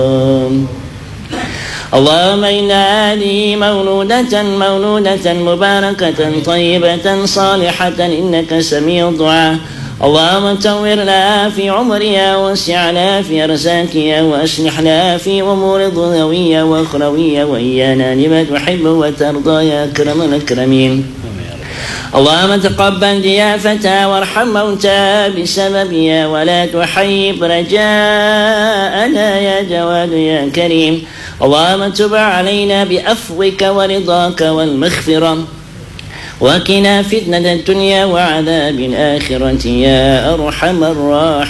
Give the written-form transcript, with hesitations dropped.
اللهم إن هذه مولودة مباركة طيبة صالحة إنك سميع الدعاء. اللهم طور لها في عمرها ووسع لها في أرزاقها وأصلح لها في أمور دنيوية وأخروية وإيانا لما تحب وترضى يا أكرم الأكرمين. اللهم تقبل ضيافتها وارحم موتها بسببها ولا تحيب رجاءنا يا جواد يا كريم. اللهم تب علينا بعفوك ورضاك والمغفرة وقنا فتنة الدنيا وعذاب الآخرة يا أرحم الراحمين.